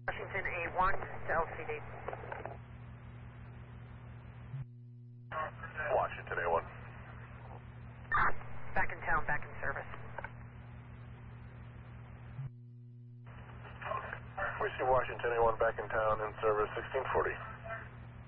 Washington A1 to LCD. Washington A1. Back in town, back in service. We see Washington A1 back in town in service 1640.